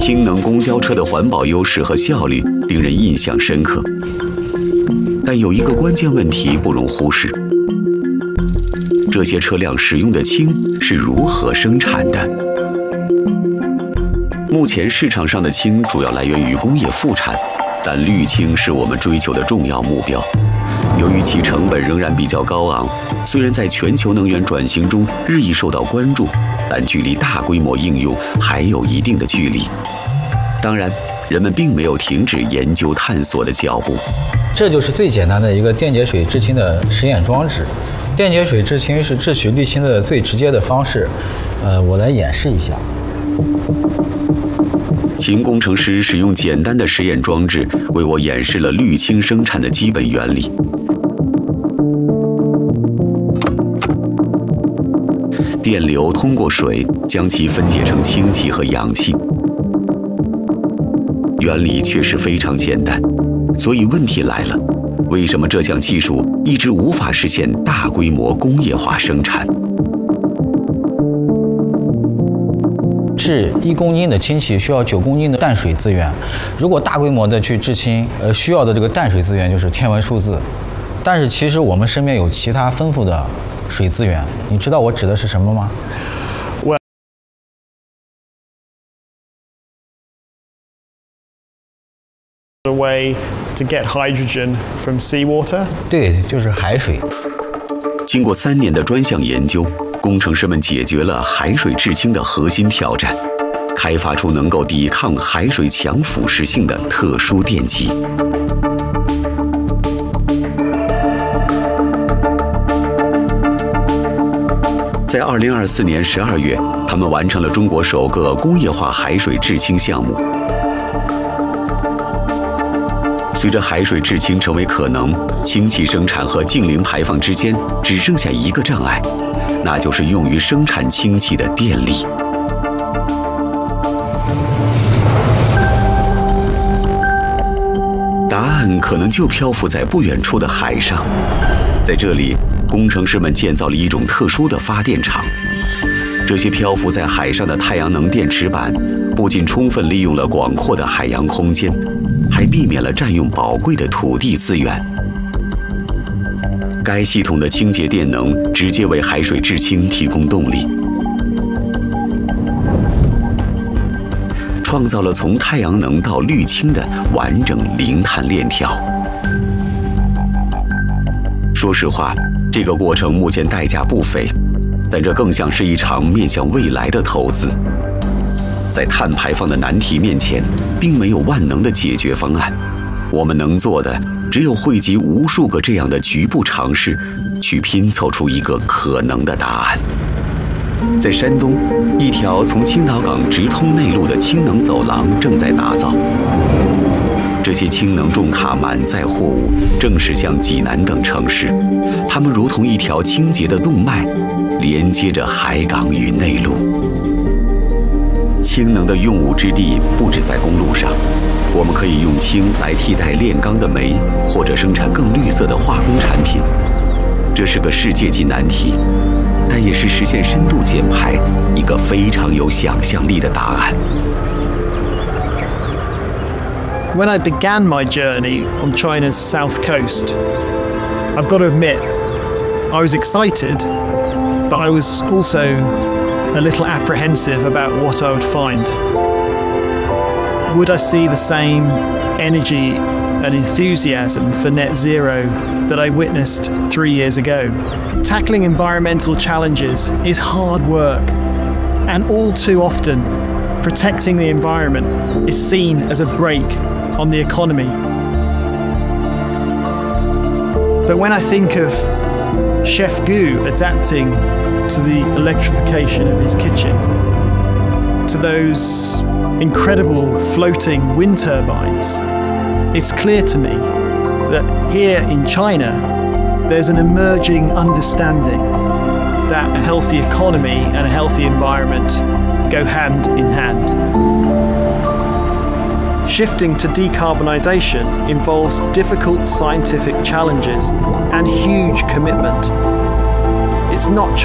氢能公交车的环保优势和效率令人印象深刻。但有一个关键问题不容忽视：这些车辆使用的氢是如何生产的？目前市场上的氢主要来源于工业副产，但绿氢是我们追求的重要目标。由于其成本仍然比较高昂，虽然在全球能源转型中日益受到关注，但距离大规模应用还有一定的距离。当然，人们并没有停止研究探索的脚步。 这就是最简单的一个电解水制氢的实验装置。电解水制氢是制取氯氢的最直接的方式。我来演示一下。 秦工程师使用简单的实验装置为我演示了氯氢生产的基本原理。电流通过水将其分解成氢气和氧气，原理确实非常简单。所以问题来了，为什么这项技术一直无法实现大规模工业化生产？ 制1公斤的氢气需要9公斤的淡水资源，如果大规模的去制氢，需要的这个淡水资源就是天文数字。但是其实我们身边有其他丰富的水资源，你知道我指的是什么吗 ？A way to get hydrogen from seawater? 对，就是海水。 经过3年的专项研究，工程师们解决了海水制氢的核心挑战，开发出能够抵抗海水强腐蚀性的特殊电极。在2024年12月，他们完成了中国首个工业化海水制氢项目。随着海水制氢成为可能，氢气生产和净零排放之间只剩下一个障碍，那就是用于生产氢气的电力。答案可能就漂浮在不远处的海上，在这里，工程师们建造了一种特殊的发电厂。这些漂浮在海上的太阳能电池板，不仅充分利用了广阔的海洋空间，还避免了占用宝贵的土地资源。该系统的清洁电能直接为海水制氢提供动力，创造了从太阳能到氯氢的完整零碳链条。说实话，这个过程目前代价不菲，但这更像是一场面向未来的投资。在碳排放的难题面前，并没有万能的解决方案。我们能做的，只有汇集无数个这样的局部尝试，去拼凑出一个可能的答案。在山东，一条从青岛港直通内陆的氢能走廊正在打造。这些氢能重卡满载货物正驶向济南等城市，它们如同一条清洁的动脉，连接着海港与内陆。氢能的用武之地不止在公路上，我们可以用氢来替代炼钢的煤，或者生产更绿色的化工产品。这是个世界级难题，但也是实现深度减排一个非常有想象力的答案。 When I began my journey on China's south coast, I've got to admit, I was excited, but I was also a little apprehensive about what I would find. Would I see the same energy and enthusiasm for net zero that I witnessed 3 years ago? Tackling environmental challenges is hard work, and all too often, protecting the environment is seen as a brake on the economy. But when I think of Chef Gu adapting to the electrification of his kitchen, to those incredible floating wind turbines, it's clear to me that here in China, there's an emerging understanding that a healthy economy and a healthy environment go hand in hand. Shifting to decarbonisation involves difficult scientific challenges and huge commitment. It's not